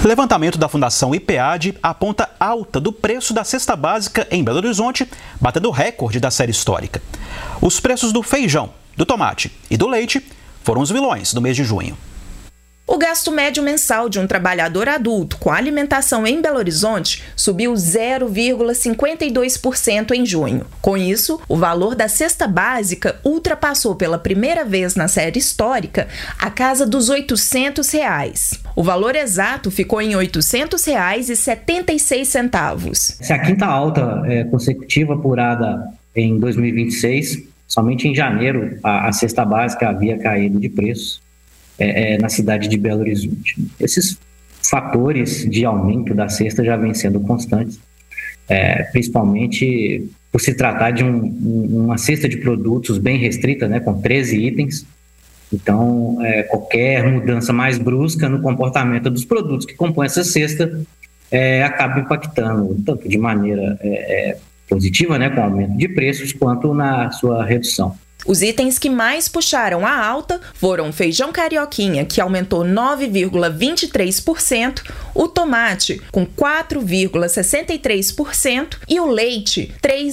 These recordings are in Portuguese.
O levantamento da Fundação IPEAD aponta alta do preço da cesta básica em Belo Horizonte, batendo o recorde da série histórica. Os preços do feijão, do tomate e do leite foram os vilões do mês de junho. O gasto médio mensal de um trabalhador adulto com alimentação em Belo Horizonte subiu 0,52% em junho. Com isso, o valor da cesta básica ultrapassou pela primeira vez na série histórica a casa dos R$ 800. O valor exato ficou em R$ 800,76. Essa é a quinta alta consecutiva apurada em 2026. Somente em janeiro a cesta básica havia caído de preço. Na cidade de Belo Horizonte. Esses fatores de aumento da cesta já vêm sendo constantes, principalmente por se tratar de uma cesta de produtos bem restrita, né, com 13 itens. Então, qualquer mudança mais brusca no comportamento dos produtos que compõem essa cesta acaba impactando tanto de maneira positiva, né, com aumento de preços, quanto na sua redução. Os itens que mais puxaram a alta foram o feijão carioquinha, que aumentou 9,23%, o tomate, com 4,63% e o leite,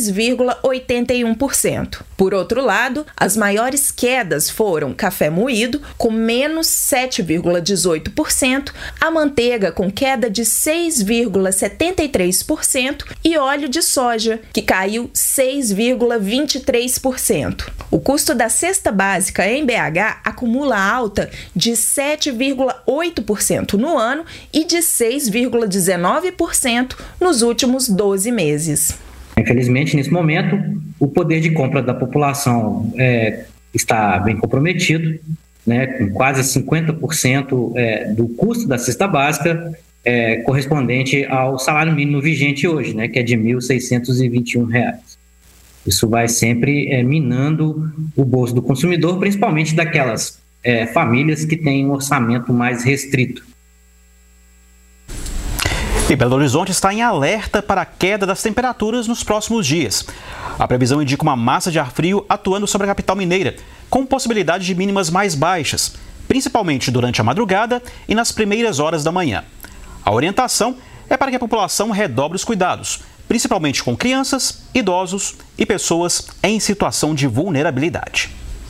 3,81%. Por outro lado, as maiores quedas foram café moído, com menos 7,18%, a manteiga, com queda de 6,73% e óleo de soja, que caiu 6,23%. O custo da cesta básica em BH acumula alta de 7,8% no ano e de 6,19% nos últimos 12 meses. Infelizmente, nesse momento, o poder de compra da população está bem comprometido, né, com quase 50% do custo da cesta básica correspondente ao salário mínimo vigente hoje, né, que é de R$ 1.621. Isso vai sempre minando o bolso do consumidor, principalmente daquelas famílias que têm um orçamento mais restrito. E Belo Horizonte está em alerta para a queda das temperaturas nos próximos dias. A previsão indica uma massa de ar frio atuando sobre a capital mineira, com possibilidade de mínimas mais baixas, principalmente durante a madrugada e nas primeiras horas da manhã. A orientação é para que a população redobre os cuidados, principalmente com crianças, idosos e pessoas em situação de vulnerabilidade.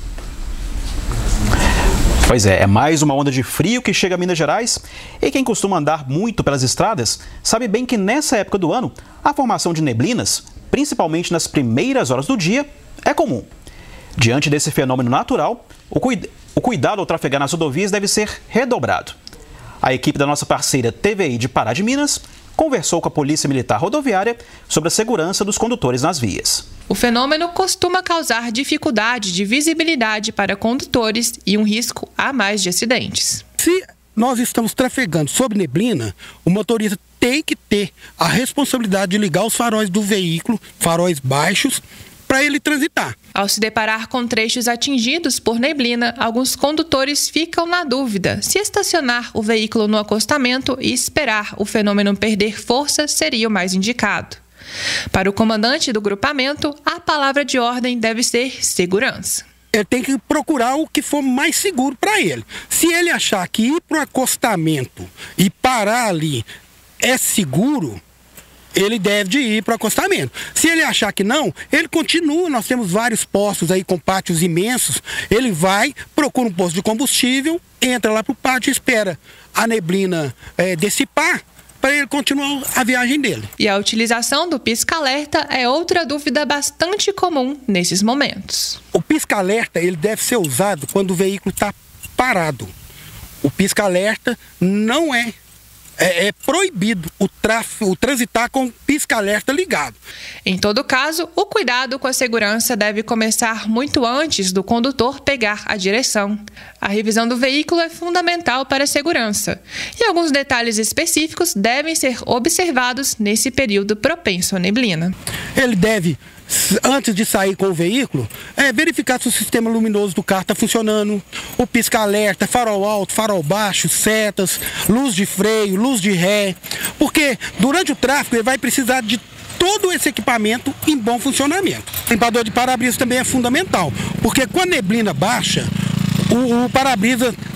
Pois é mais uma onda de frio que chega a Minas Gerais e quem costuma andar muito pelas estradas sabe bem que nessa época do ano a formação de neblinas, principalmente nas primeiras horas do dia, é comum. Diante desse fenômeno natural, o cuidado ao trafegar nas rodovias deve ser redobrado. A equipe da nossa parceira TVI de Pará de Minas conversou com a Polícia Militar Rodoviária sobre a segurança dos condutores nas vias. O fenômeno costuma causar dificuldade de visibilidade para condutores e um risco a mais de acidentes. Se nós estamos trafegando sob neblina, o motorista tem que ter a responsabilidade de ligar os faróis do veículo, faróis baixos, para ele transitar. Ao se deparar com trechos atingidos por neblina, alguns condutores ficam na dúvida se estacionar o veículo no acostamento e esperar o fenômeno perder força seria o mais indicado. Para o comandante do grupamento, a palavra de ordem deve ser segurança. Ele tem que procurar o que for mais seguro para ele. Se ele achar que ir para o acostamento e parar ali é seguro, ele deve de ir para o acostamento. Se ele achar que não, ele continua. Nós temos vários postos aí com pátios imensos. Ele vai, procura um posto de combustível, entra lá para o pátio e espera a neblina dissipar para ele continuar a viagem dele. E a utilização do pisca-alerta é outra dúvida bastante comum nesses momentos. O pisca-alerta ele deve ser usado quando o veículo está parado. O pisca-alerta não é proibido o transitar com o pisca-alerta ligado. Em todo caso, o cuidado com a segurança deve começar muito antes do condutor pegar a direção. A revisão do veículo é fundamental para a segurança e alguns detalhes específicos devem ser observados nesse período propenso à neblina. Ele deve, antes de sair com o veículo, verificar se o sistema luminoso do carro está funcionando, o pisca-alerta, farol alto, farol baixo, setas, luz de freio, luz de ré, porque durante o tráfego ele vai precisar de todo esse equipamento em bom funcionamento. O limpador de para-brisa também é fundamental, porque com a neblina baixa, o para-brisa